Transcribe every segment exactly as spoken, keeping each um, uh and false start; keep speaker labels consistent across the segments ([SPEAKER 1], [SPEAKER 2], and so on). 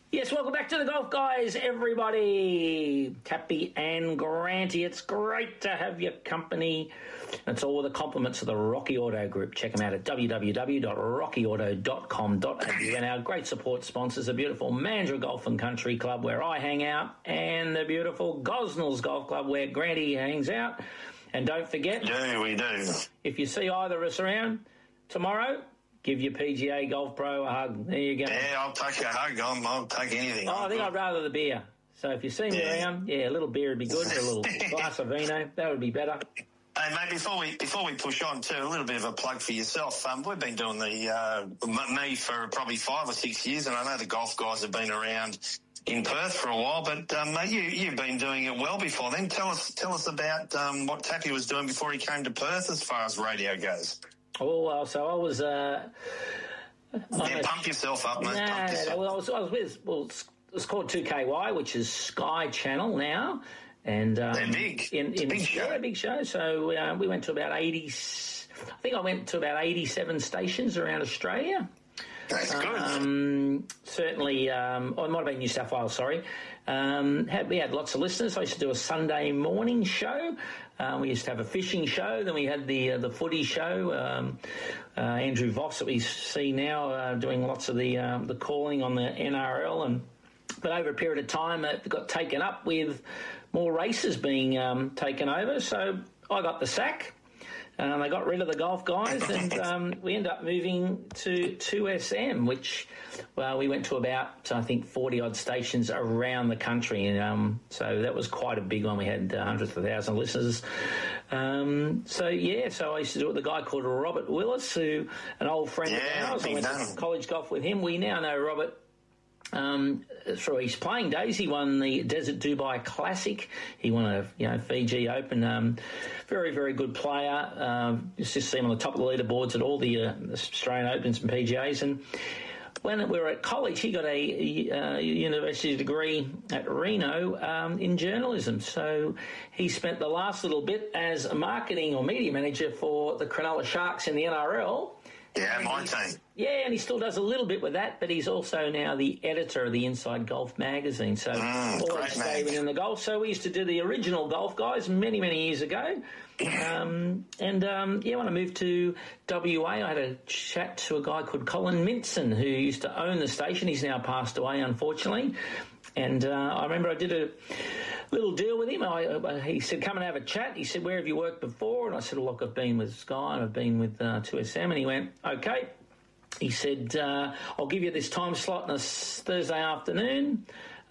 [SPEAKER 1] Yes, welcome back to the Golf Guys, everybody. Tappy and Granty, it's great to have your company. It's all with the compliments of the Rocky Auto Group. Check them out at w w w dot rocky auto dot com dot a u. And our great support sponsors, the beautiful Mandurah Golf and Country Club, where I hang out, and the beautiful Gosnells Golf Club, where Granty hangs out. And don't forget,
[SPEAKER 2] yeah, we do.
[SPEAKER 1] If you see either of us around tomorrow, give your P G A Golf Pro a hug. There you go.
[SPEAKER 2] Yeah, I'll take a hug. I'll, I'll take anything.
[SPEAKER 1] Oh, I think
[SPEAKER 2] good.
[SPEAKER 1] I'd rather the beer. So if you see me
[SPEAKER 2] yeah.
[SPEAKER 1] around, yeah, a little beer would be good. A little glass of vino, that would be better.
[SPEAKER 2] Hey, mate, before we before we push on, too, a little bit of a plug for yourself. Um, we've been doing the uh, me for probably five or six years, and I know the Golf Guys have been around in Perth for a while, but um, mate, you, you've been doing it well before then. Tell us tell us about um, what Tappy was doing before he came to Perth as far as radio goes.
[SPEAKER 1] Oh, well, so I was... Uh,
[SPEAKER 2] yeah, pump yourself up, mate.
[SPEAKER 1] Nah,
[SPEAKER 2] pump yourself.
[SPEAKER 1] well, I was, I was with... Well, it's called two K Y, which is Sky Channel now. And um,
[SPEAKER 2] they're big.
[SPEAKER 1] In, in,
[SPEAKER 2] big show.
[SPEAKER 1] Yeah, big show. So uh, we went to about eighty... I think I went to about eighty-seven stations around Australia.
[SPEAKER 2] That's good.
[SPEAKER 1] Um, certainly, um, oh, it might have been New South Wales, sorry. Um, had, we had lots of listeners. I used to do a Sunday morning show. Um, we used to have a fishing show. Then we had the uh, the footy show. Um, uh, Andrew Voss, that we see now, uh, doing lots of the um, the calling on the N R L. And but over a period of time, it got taken up with more races being um, taken over. So I got the sack. Um, they got rid of the Golf Guys, and um, we ended up moving to two S M, which, well, we went to about, I think, forty-odd stations around the country. And um, so that was quite a big one. We had uh, hundreds of thousands of listeners. Um, so, yeah, so I used to do it with a guy called Robert Willis, who, an old friend
[SPEAKER 2] yeah,
[SPEAKER 1] of ours. I went to college golf with him. We now know Robert Um, through his playing days. He won the Desert Dubai Classic. He won a you know Fiji Open. Um, very, very good player. Um, just see him on the top of the leaderboards at all the, uh, Australian Opens and P G As. And when we were at college, he got a uh, university degree at Reno um, in journalism. So he spent the last little bit as a marketing or media manager for the Cronulla Sharks in the N R L.
[SPEAKER 2] Yeah, my team.
[SPEAKER 1] Yeah, and he still does a little bit with that, but he's also now the editor of the Inside Golf magazine. So
[SPEAKER 2] mm,
[SPEAKER 1] always staying in the golf. So we used to do the original Golf Guys many, many years ago. Um, and, um, yeah, when I moved to W A, I had a chat to a guy called Colin Minson, who used to own the station. He's now passed away, unfortunately. And uh, I remember I did a little deal with him. I, uh, he said, come and have a chat. He said, where have you worked before? And I said, look, I've been with Sky and I've been with uh, two S M. And he went, okay. He said, uh, I'll give you this time slot on a Thursday afternoon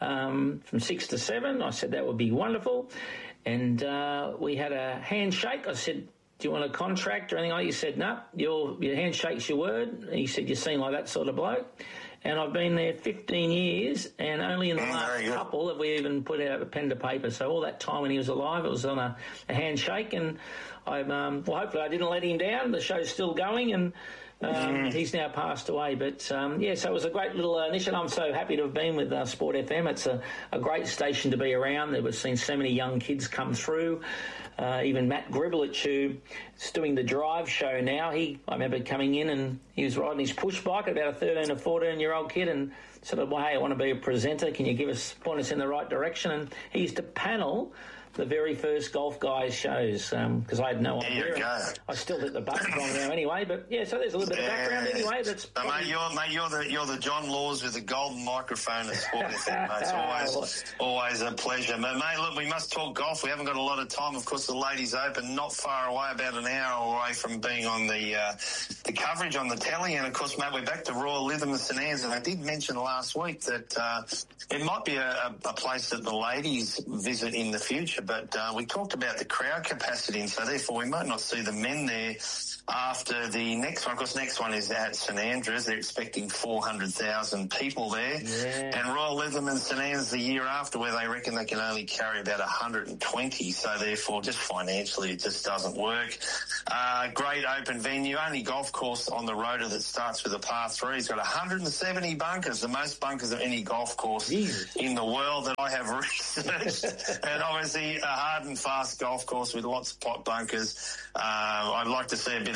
[SPEAKER 1] um, from six to seven. I said, that would be wonderful. And uh, we had a handshake. I said, do you want a contract or anything like that? He said, no, your, your handshake's your word. He said, you seem like that sort of bloke. And I've been there fifteen years, and only in the
[SPEAKER 2] mm,
[SPEAKER 1] last couple have we even put out a pen to paper. So all that time when he was alive, it was on a, a handshake. And I'm, um, well, hopefully I didn't let him down. The show's still going, and um, mm. he's now passed away. But, um, yeah, so it was a great little uh, initiative. I'm so happy to have been with uh, Sport F M. It's a, a great station to be around. We've seen so many young kids come through. Uh, even Matt Gribelich, who's doing the drive show now, he I remember coming in and he was riding his push bike, about a thirteen or fourteen-year-old kid, and said, well, hey, I want to be a presenter. Can you give us, point us in the right direction? And he used to panel the very first Golf Guys shows because um, I had no
[SPEAKER 2] there
[SPEAKER 1] idea.
[SPEAKER 2] You go.
[SPEAKER 1] I still hit the button wrong now anyway, but yeah, so there's a little bit of background anyway. That's
[SPEAKER 2] so,
[SPEAKER 1] probably...
[SPEAKER 2] mate, you're, mate, you're the you're the John Laws with the golden microphone at Sport F M, mate. It's always always a pleasure. But mate, look, we must talk golf. We haven't got a lot of time. Of course, the Ladies Open not far away, about an hour away from being on the uh, the coverage on the telly. And of course, mate, we're back to Royal Lytham and St Anne's. And I did mention last week that uh, it might be a, a place that the ladies visit in the future, but uh, we talked about the crowd capacity, and so therefore we might not see the men there after the next one. Of course, next one is at St Andrews. They're expecting four hundred thousand people there.
[SPEAKER 1] Yeah.
[SPEAKER 2] And Royal Lytham and St Anne's the year after, where they reckon they can only carry about one hundred twenty. So therefore, just financially, it just doesn't work. Uh, great open venue, only golf course on the Rota that starts with a par three. It's got one hundred seventy bunkers, the most bunkers of any golf course
[SPEAKER 1] Jesus.
[SPEAKER 2] in the world that I have researched. And obviously a hard and fast golf course with lots of pot bunkers. Uh, I'd like to see a bit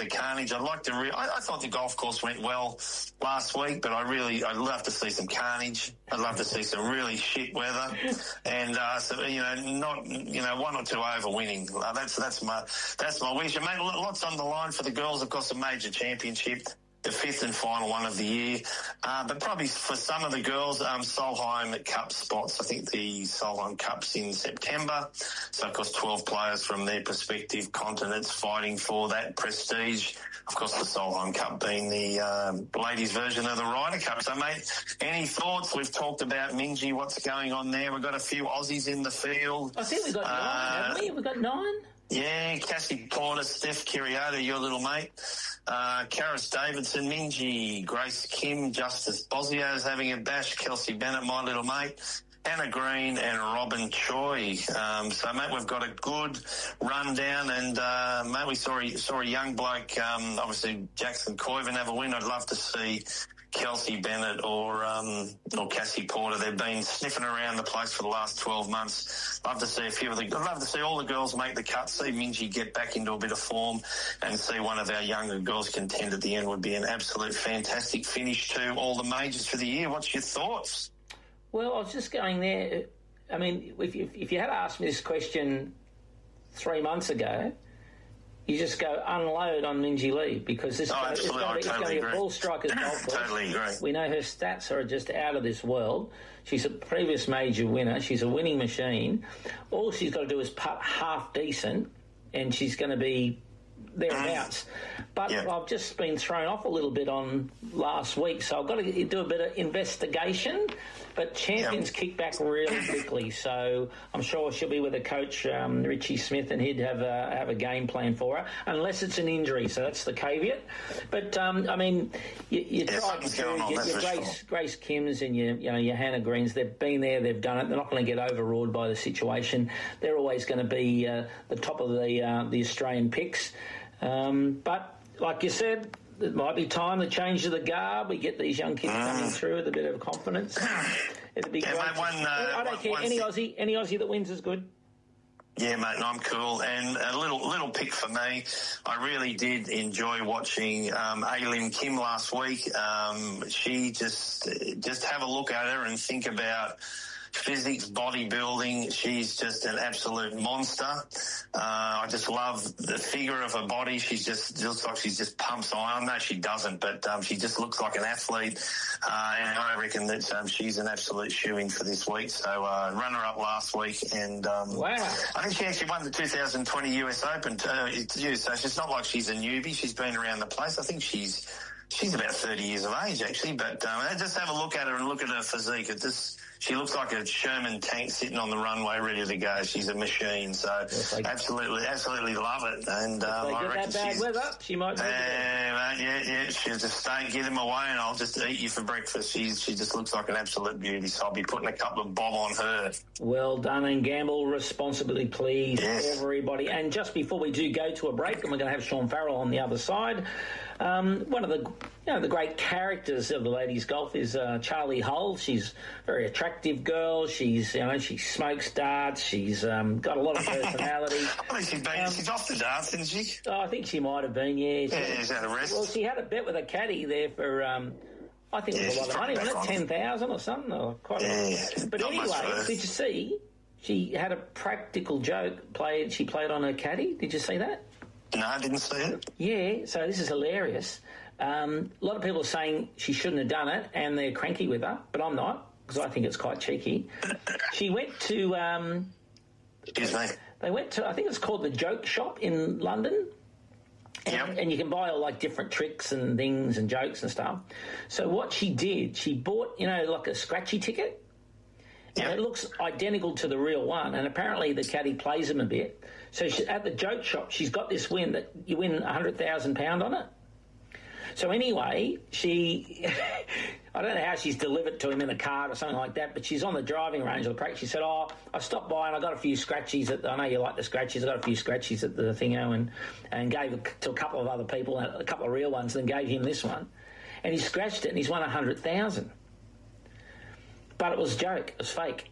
[SPEAKER 2] the carnage. I'd like to. Re- I, I thought the golf course went well last week, but I really, I'd love to see some carnage. I'd love to see some really shit weather, and uh, so, you know, not you know one or two over winning. Uh, that's that's my that's my wish. And mate, lots on the line for the girls. Of course, a major championship, the fifth and final one of the year. Uh, but probably for some of the girls, um, Solheim Cup spots. I think the Solheim Cup's in September. So, of course, twelve players from their respective continents fighting for that prestige. Of course, the Solheim Cup being the um, ladies' version of the Ryder Cup. So, mate, any thoughts? We've talked about Minjee, what's going on there. We've got a few Aussies in the field.
[SPEAKER 1] I think we've got nine, uh, haven't we? We've got nine?
[SPEAKER 2] Yeah, Cassie Porter, Steph Kiriata, your little mate. Uh, Karis Davidson, Minjee, Grace Kim, Justice Bosio having a bash, Kelsey Bennett, my little mate, Anna Green and Robin Choi. Um, so, mate, we've got a good rundown, and, uh, mate, we saw a, saw a young bloke, um, obviously Jackson Coyven have a win. I'd love to see Kelsey Bennett or um, or Cassie Porter. They've been sniffing around the place for the last twelve months. Love to see a few of the. I'd love to see all the girls make the cut. See Minjee get back into a bit of form, and see one of our younger girls contend at the end would be an absolute fantastic finish to all the majors for the year. What's your thoughts?
[SPEAKER 1] Well, I was just going there. I mean, if you, if you had asked me this question three months ago, you just go unload on Minjee Lee, because this
[SPEAKER 2] oh,
[SPEAKER 1] is going to be,
[SPEAKER 2] totally
[SPEAKER 1] a full striker's golf course.
[SPEAKER 2] Totally agree.
[SPEAKER 1] We know her stats are just out of this world. She's a previous major winner. She's a winning machine. All she's got to do is putt half decent, and she's going to be thereabouts. But yeah. I've just been thrown off a little bit on last week, so I've got to do a bit of investigation. But Champions yeah. kick back really quickly, so I'm sure she'll be with a coach, um, Richie Smith, and he'd have a, have a game plan for her, unless it's an injury, so that's the caveat. But, um, I mean, you, you
[SPEAKER 2] yeah,
[SPEAKER 1] tried to do your, your Grace,
[SPEAKER 2] sure.
[SPEAKER 1] Grace Kims and your, you know, your Hannah Greens. They've been there, they've done it. They're not going to get overawed by the situation. They're always going to be uh, the top of the, uh, the Australian picks. Um, but, like you said, it might be time to change the guard. We get these young kids coming through with a bit of confidence. It'd be
[SPEAKER 2] yeah,
[SPEAKER 1] great.
[SPEAKER 2] Mate, one, uh,
[SPEAKER 1] I don't
[SPEAKER 2] one,
[SPEAKER 1] care.
[SPEAKER 2] one
[SPEAKER 1] Any
[SPEAKER 2] thing.
[SPEAKER 1] Aussie, any Aussie that wins is good.
[SPEAKER 2] Yeah, mate, no, I'm cool. And a little little pick for me, I really did enjoy watching um, Aileen Kim last week. Um, she just just have a look at her and think about physics, bodybuilding. She's just an absolute monster. Uh, I just love the figure of her body. She's just looks like she's just pumps iron. No, she doesn't, but um, she just looks like an athlete. Uh, and I reckon that um, she's an absolute shoo-in for this week. So uh, runner-up last week, and um,
[SPEAKER 1] wow.
[SPEAKER 2] I think she actually won the two thousand twenty U S Open too. So it's not like she's a newbie. She's been around the place. I think she's she's about thirty years of age actually. But um, just have a look at her and look at her physique. It just She looks like a Sherman tank sitting on the runway ready to go. She's a machine. So like, absolutely, absolutely love it. And um,
[SPEAKER 1] I
[SPEAKER 2] reckon
[SPEAKER 1] that bad
[SPEAKER 2] she's,
[SPEAKER 1] weather, she might be.
[SPEAKER 2] Yeah, mate, yeah, yeah. She'll just stay, get him away, and I'll just eat you for breakfast. She's, she just looks like an absolute beauty. So I'll be putting a couple of bob on her.
[SPEAKER 1] Well done, and gamble responsibly, please,
[SPEAKER 2] yes.
[SPEAKER 1] everybody. And just before we do go to a break, and we're going to have Sean Farrell on the other side. Um, one of the, you know, the great characters of the ladies' golf is uh, Charlie Hull. She's a very attractive girl. She's, you know, she smokes darts. She's um, got a lot of personality.
[SPEAKER 2] I think she's, been, um, she's off the darts, isn't she?
[SPEAKER 1] Oh, I think she might have been. Yeah. She,
[SPEAKER 2] yeah, she's had a rest.
[SPEAKER 1] Well, she had a bet with a caddy there for. Um, I think it was yeah, a lot of money, wasn't it? Ten thousand or something, or quite
[SPEAKER 2] yeah,
[SPEAKER 1] a lot. But anyway, did you see? She had a practical joke played. She played on her caddy. Did you see that?
[SPEAKER 2] No, I didn't see it.
[SPEAKER 1] Yeah, so this is hilarious. Um, a lot of people are saying she shouldn't have done it, and they're cranky with her, but I'm not, because I think it's quite cheeky. She went to... Um,
[SPEAKER 2] Excuse me.
[SPEAKER 1] They went to, I think it's called the Joke Shop in London. And,
[SPEAKER 2] yep.
[SPEAKER 1] and you can buy all, like, different tricks and things and jokes and stuff. So what she did, she bought, you know, like a scratchy ticket.
[SPEAKER 2] Yep.
[SPEAKER 1] And it looks identical to the real one, and apparently the caddy plays them a bit. So she, at the Joke Shop, she's got this win that you win one hundred thousand pounds on it. So anyway, she, I don't know how she's delivered to him in a card or something like that, but she's on the driving range of the practice. She said, oh, I stopped by and I got a few scratchies. At the, I know you like the scratchies. I got a few scratchies at the thingo, and, and gave it to a couple of other people, a couple of real ones, and then gave him this one. And he scratched it and he's won one hundred thousand. But it was a joke. It was fake.